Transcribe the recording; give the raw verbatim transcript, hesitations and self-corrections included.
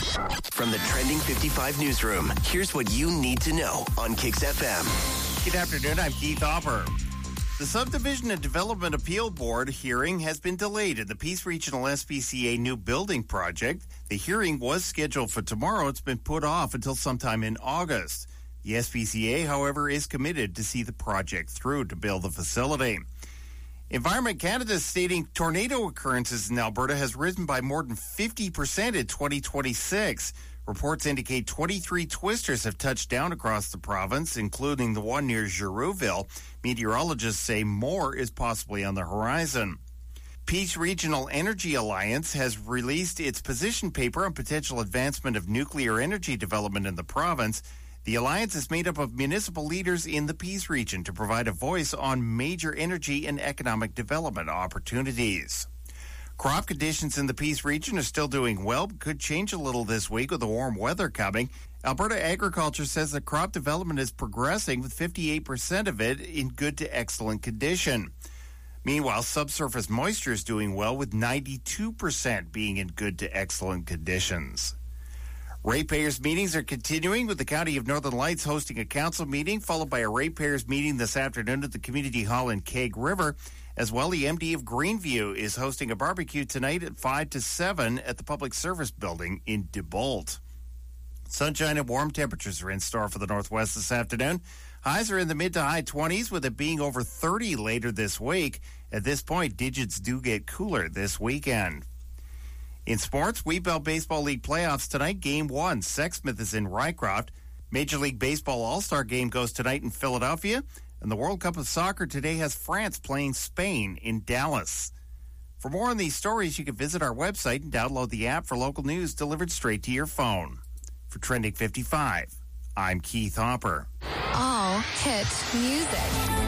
From the Trending fifty-five newsroom, here's what you need to know on Kix F M. Good afternoon, I'm Keith Hopper. The Subdivision and Development Appeal Board hearing has been delayed in the Peace Regional S P C A new building project. The hearing was scheduled for tomorrow. It's been put off until sometime in August. The S P C A, however, is committed to see the project through to build the facility. Environment Canada is stating tornado occurrences in Alberta has risen by more than fifty percent in twenty twenty-six. Reports indicate twenty-three twisters have touched down across the province, including the one near Girouville. Meteorologists say more is possibly on the horizon. Peace Regional Energy Alliance has released its position paper on potential advancement of nuclear energy development in the province. The alliance is made up of municipal leaders in the Peace region to provide a voice on major energy and economic development opportunities. Crop conditions in the Peace region are still doing well, but could change a little this week with the warm weather coming. Alberta Agriculture says that crop development is progressing, with fifty-eight percent of it in good to excellent condition. Meanwhile, subsurface moisture is doing well, with ninety-two percent being in good to excellent conditions. Ratepayers meetings are continuing, with the County of Northern Lights hosting a council meeting, followed by a ratepayers meeting this afternoon at the Community Hall in Keg River. As well, the M D of Greenview is hosting a barbecue tonight at five to seven at the Public Service Building in DeBolt. Sunshine and warm temperatures are in store for the Northwest this afternoon. Highs are in the mid to high twenties, with it being over thirty later this week. At this point, digits do get cooler this weekend. In sports, Wheatbelt Baseball League playoffs tonight. Game one, Sexsmith is in Rycroft. Major League Baseball All-Star Game goes tonight in Philadelphia. And the World Cup of Soccer today has France playing Spain in Dallas. For more on these stories, you can visit our website and download the app for local news delivered straight to your phone. For Trending fifty-five, I'm Keith Hopper. All hit music.